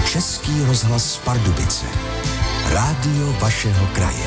Český rozhlas Pardubice. Rádio vašeho kraje.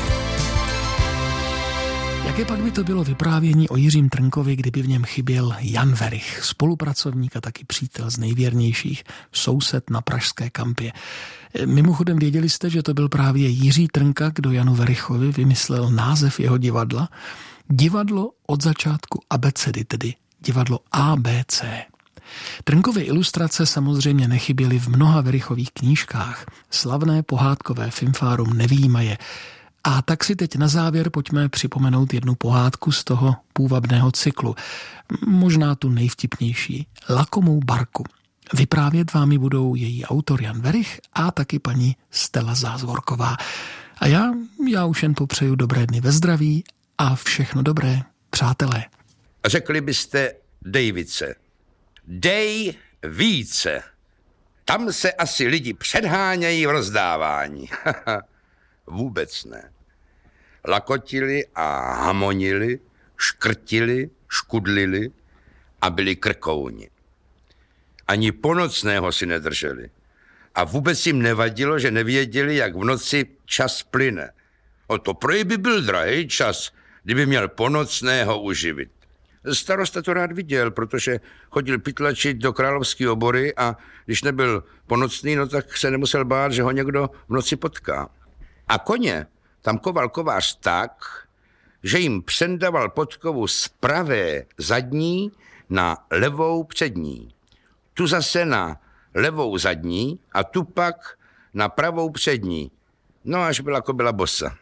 Jaké pak by to bylo vyprávění o Jiřím Trnkovi, kdyby v něm chyběl Jan Werich, spolupracovník a taky přítel z nejvěrnějších, soused na pražské kampě. Mimochodem věděli jste, že to byl právě Jiří Trnka, kdo Janu Werichovi vymyslel název jeho divadla? Divadlo od začátku abecedy, tedy divadlo ABC. Trnkovy ilustrace samozřejmě nechyběly v mnoha Werichových knížkách. Slavné pohádkové Fimfárum nevyjímaje. A tak si teď na závěr pojďme připomenout jednu pohádku z toho půvabného cyklu. Možná tu nejvtipnější. Lakomou barku. Vyprávět vám ji budou její autor Jan Werich a taky paní Stella Zázvorková. A já už jen popřeju dobré dny ve zdraví a všechno dobré, přátelé. Řekli byste dej více. Dej více. Tam se asi lidi předhánějí v rozdávání. Vůbec ne. Lakotili a hamonili, škrtili, škudlili a byli krkouni. Ani ponocného si nedrželi. A vůbec jim nevadilo, že nevěděli, jak v noci čas plyne. O to prej by byl drahý čas, kdyby měl ponocného uživit. Starosta to rád viděl, protože chodil pytlačit do královské obory a když nebyl ponocný, no tak se nemusel bát, že ho někdo v noci potká. A koně tam koval kovář tak, že jim přendával podkovu z pravé zadní na levou přední. Tu zase na levou zadní a tu pak na pravou přední. No až byla kobyla bosa.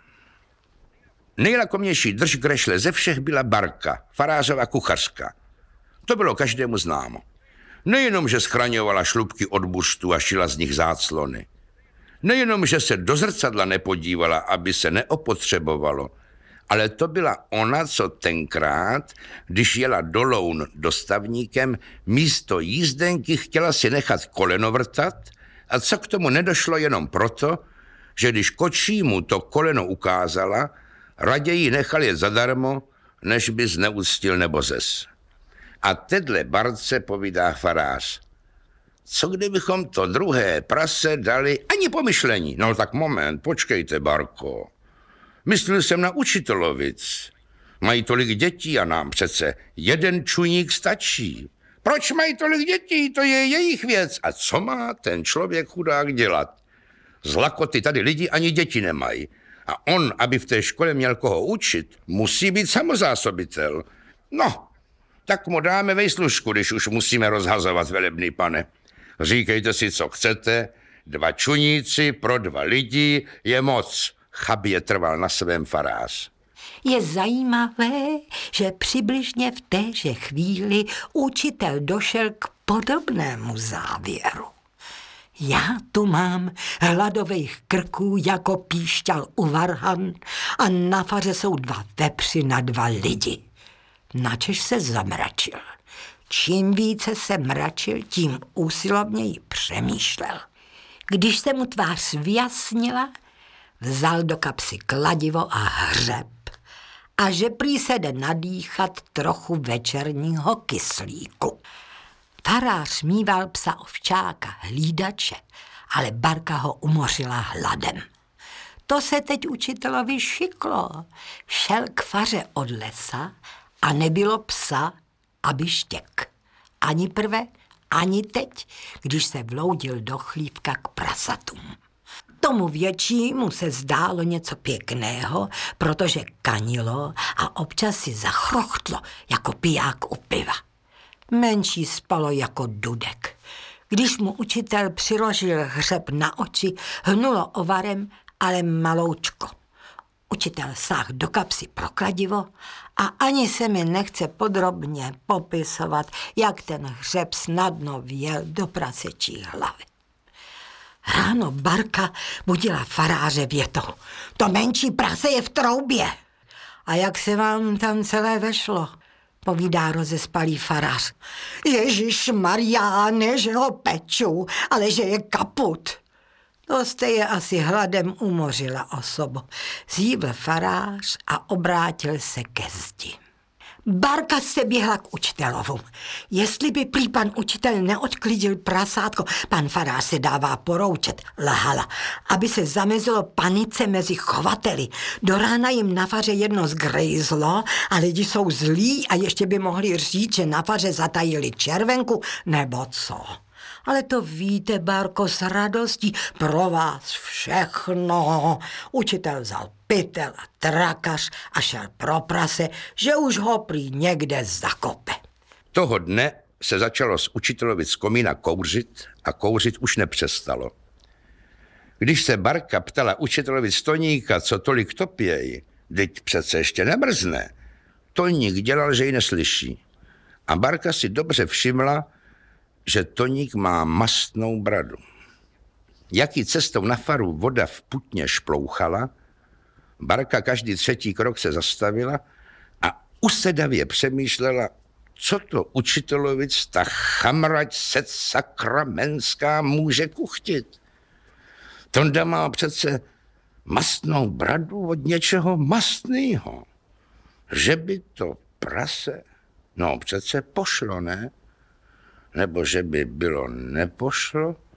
Nejlakomnější drž grešle ze všech byla barka, farářova kuchařka. To bylo každému známo. Nejenom, že schraňovala šlupky od buřtu a šila z nich záclony. Nejenom, že se do zrcadla nepodívala, aby se neopotřebovalo, ale to byla ona, co tenkrát, když jela do Loun dostavníkem, místo jízdenky chtěla si nechat koleno vrtat a co k tomu nedošlo jenom proto, že když kočímu to koleno ukázala, raději nechal je zadarmo, než by zneuctil nebo zes. A tedle barce povídá farář. Co kdybychom to druhé prase dali ani pomyšlení? No tak moment, počkejte, barko. Myslel jsem na učitelovic. Mají tolik dětí a nám přece jeden čuník stačí. Proč mají tolik dětí? To je jejich věc. A co má ten člověk chudák dělat? Z lakoty tady lidi ani děti nemají. A on, aby v té škole měl koho učit, musí být samozásobitel. No, tak mu dáme vejslužku, když už musíme rozhazovat, velebný pane. Říkejte si, co chcete, 2 čuníci pro 2 lidi je moc. Chabě trval na svém farář. Je zajímavé, že přibližně v téže chvíli učitel došel k podobnému závěru. Já tu mám hladových krků jako píšťal u varhan a na faře jsou 2 vepři na 2 lidi. Načež se zamračil. Čím více se mračil, tím úsilovněji přemýšlel. Když se mu tvář vyjasnila, vzal do kapsy kladivo a hřeb. A že prý se jde nadýchat trochu večerního kyslíku. Farář mýval psa ovčáka, hlídače, ale barka ho umořila hladem. To se teď učitelovi šiklo. Šel k faře od lesa a nebylo psa, aby štěk. Ani prve, ani teď, když se vloudil do chlívka k prasatům. Tomu většímu se zdálo něco pěkného, protože kanilo a občas si zachrochtlo jako piják u piva. Menší spalo jako dudek. Když mu učitel přiložil hřeb na oči, hnulo ovarem, ale maloučko. Učitel sáhl do kapsy pro kladivo a ani se mi nechce podrobně popisovat, jak ten hřeb snadno vjel do prasečí hlavy. Ráno barka budila faráře větou. To menší prase je v troubě. A jak se vám tam celé vešlo? Povídá rozespalý farář. Ježišmarjá, ne že ho peču, ale že je kaput. To jste je asi hladem umořila osobo. Zjívl farář a obrátil se ke zdi. Barka se běhla k učitelovu. Jestli by prý pan učitel neodklidil prasátko, pan farář se dává poroučet, lhala, aby se zamezilo panice mezi chovateli. Do rána jim na faře jedno zgrejzlo a lidi jsou zlí a ještě by mohli říct, že na faře zatajili červenku nebo co. Ale to víte, Barko, s radostí pro vás všechno. Učitel vzal pytel a trakař a šel pro prase, že už ho prý někde zakope. Toho dne se začalo z učitelovi z komína kouřit a kouřit už nepřestalo. Když se Barka ptala učitelovi z Toníka, co tolik topěj, teď přece ještě nemrzne, Toník dělal, že ji neslyší. A Barka si dobře všimla, že Toník má mastnou bradu. Jaký cestou na faru voda v putně šplouchala, Barka každý třetí krok se zastavila a usedavě přemýšlela, co to učitelovic ta chamrať sakramentská může kuchtit. Tonda má přece mastnou bradu od něčeho mastného. Že by to prase, no přece pošlo, ne? Nebo že by bylo nepošlo?